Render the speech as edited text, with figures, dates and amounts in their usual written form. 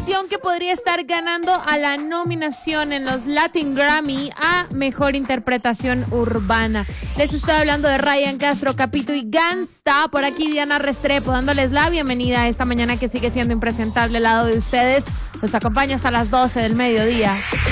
canción que podría estar ganando a la nominación en los Latin Grammy a Mejor Interpretación Urbana. Les estoy hablando de Ryan Castro, Capito y Gangsta. Por aquí Diana Restrepo dándoles la bienvenida a esta mañana que sigue siendo impresentable al lado de ustedes. Los acompaño hasta las 12 del mediodía.